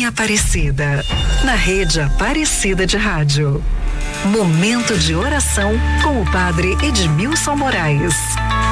Aparecida, na Rede Aparecida de Rádio. Momento de oração com o Padre Edmilson Moraes.